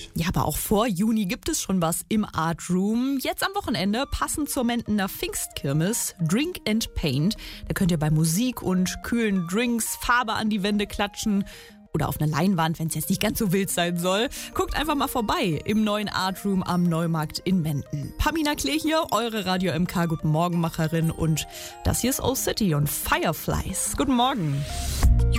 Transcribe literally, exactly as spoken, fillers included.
nicht. Ja, aber auch vor Juni gibt es schon was im Art Room. Jetzt am Wochenende, passend zur Mendener Pfingstkirmes, Drink and Paint. Da könnt ihr bei Musik und kühlen Drinks Farbe an die Wände klatschen. Oder auf einer Leinwand, wenn es jetzt nicht ganz so wild sein soll. Guckt einfach mal vorbei im neuen Art Room am Neumarkt in Menden. Pamina Klee hier, eure Radio M K Guten Morgen Macherin. Und das hier ist O-City und Fireflies. Guten Morgen.